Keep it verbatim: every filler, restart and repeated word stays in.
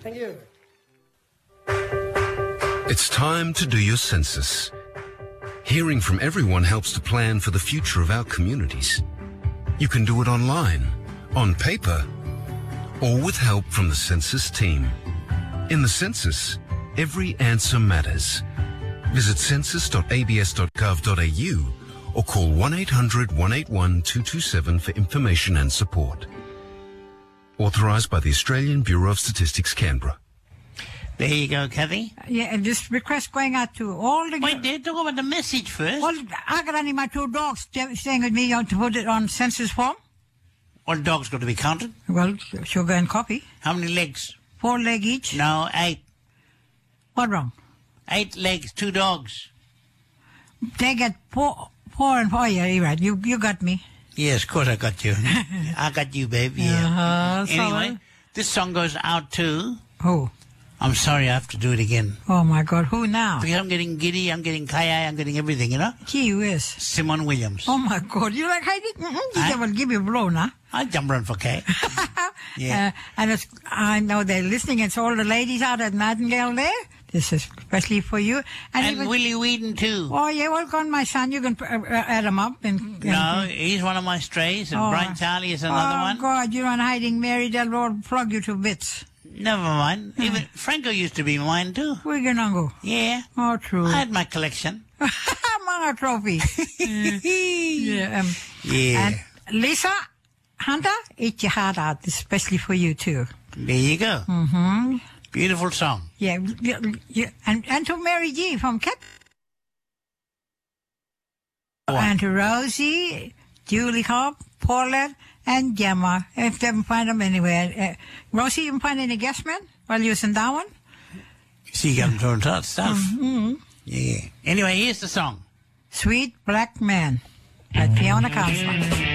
Thank you. It's time to do your census. Hearing from everyone helps to plan for the future of our communities. You can do it online, on paper, or with help from the census team. In the census, every answer matters. Visit census dot a b s dot gov dot a u or call one eight hundred, one eight one, two two seven for information and support. Authorised by the Australian Bureau of Statistics, Canberra. There you go, Kathy. Yeah, and this request going out to all the... Wait, Dad, talk about the message first. Well, I got only my two dogs staying with me to put it on census form. What dog's got to be counted? Well, sugar and coffee. How many legs? Four leg each. No, eight. What wrong? Eight legs, two dogs. They get four, four and four. Yeah, you're right. You, you got me. Yes, of course I got you. I got you, babe. Yeah. Uh-huh, anyway, sorry. This song goes out to... Who? I'm sorry I have to do it again. Oh, my God. Who now? Because I'm getting giddy, I'm getting kaya, I'm getting everything, you know? Gee whiz. Simon Williams. Oh, my God. You like hiding? Mm-hmm. I, They will give you a blow now. I jump around for K. Yeah. Uh, and it's, I know they're listening. It's all the ladies out at Nightingale there. This is especially for you. And, And, even, Willie Whedon, too. oh, yeah, well, gone, my son. You can uh, uh, add him up. And, and No, he's one of my strays, and Oh. Brian Charlie is another oh, one. God, you're on hiding, Mary. They'll all plug you to bits. Never mind. Even Franco used to be mine, too. Where you gonna go? Yeah. Oh, true. I had my collection. Among a trophy. yeah. Yeah, um, Yeah. And Lisa Hunter, eat your heart out, especially for you, too. There you go. Mm-hmm. Beautiful song. Yeah, yeah, yeah. And, and to Mary G from Cat. What? And to Rosie, Julie Hop, Paulette, and Gemma. If they can find them anywhere. Uh, Rosie, you can find any guest men while you're in Darwin? See, you got turned out stuff. Mm-hmm. Yeah. Anyway, here's the song. Sweet Black Man by Fiona Carlson.